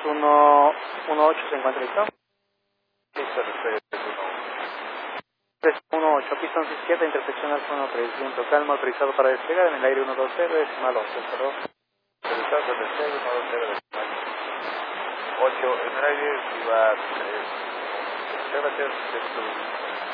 318 se encuentra listo. Listo, despegue 318, pistón 17, intersección Alfa 13, viento calma, autorizado para despegar en el aire 120, decimal 11, perdón. Autorizado para despegue 120, 8 en el aire, iba 3. Gracias,